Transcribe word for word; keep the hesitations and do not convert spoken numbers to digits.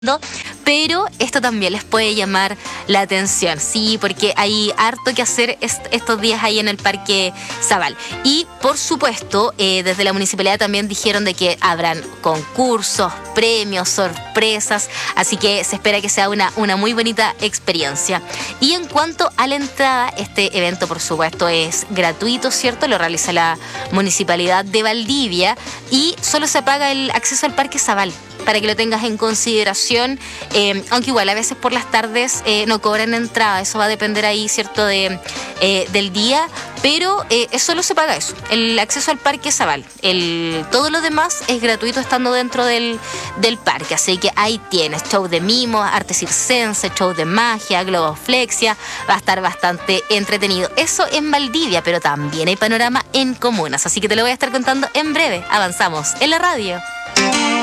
pero esto también les puede llamar la atención, sí, porque hay harto que hacer est- estos días ahí en el Parque Zabal. Y por supuesto, eh, desde la municipalidad también dijeron de que habrán concursos, premios, sorpresas, así que se espera que sea una, una muy bonita experiencia. Y en cuanto a la entrada, este evento por supuesto es gratuito, ¿cierto? Lo realiza la municipalidad de Valdivia y solo se paga el acceso al Parque Zabal, para que lo tengas en consideración, eh, aunque igual a veces por las tardes eh, no cobran entrada, eso va a depender ahí, ¿cierto?, de, eh, del día, pero eh, solo se paga eso, el acceso al Parque Zabal. El, todo lo demás es gratuito estando dentro del, del parque, así que ahí tienes show de mimos, arte circense, show de magia, globoflexia, va a estar bastante entretenido. Eso en Valdivia, pero también hay panorama en comunas, así que te lo voy a estar contando en breve. Avanzamos en la radio.